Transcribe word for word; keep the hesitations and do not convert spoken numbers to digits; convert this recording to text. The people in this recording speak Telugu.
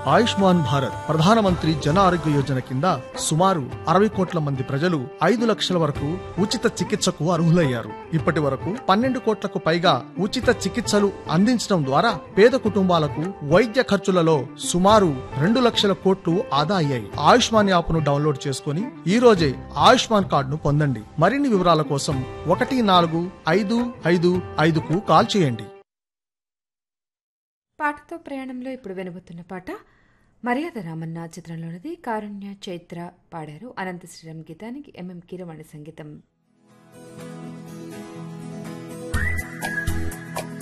ఆయుష్మాన్ భారత్ ప్రధానమంత్రి జన ఆరోగ్య యోజన కింద సుమారు అరవై కోట్ల మంది ప్రజలు ఐదు లక్షల వరకు ఉచిత చికిత్సకు అర్హులయ్యారు. ఇప్పటి వరకు పన్నెండు కోట్లకు పైగా ఉచిత చికిత్సలు అందించడం ద్వారా పేద కుటుంబాలకు వైద్య ఖర్చులలో సుమారు రెండు లక్షల కోట్లు ఆదా అయ్యాయి. ఆయుష్మాన్ యాప్ ను డౌన్లోడ్ చేసుకుని ఈ రోజే ఆయుష్మాన్ కార్డును పొందండి. మరిన్ని వివరాల కోసం ఒకటి నాలుగు ఐదు ఐదు ఐదుకు కాల్ చేయండి. పాటతో ప్రయాణంలో ఇప్పుడు వినబోతున్న పాట మర్యాద రామన్న చిత్రంలోనిది. కారుణ్య చైత్ర పాడారు. అనంత శ్రీరామ్ గీతానికి ఎంఎం కీరవాణి సంగీతం.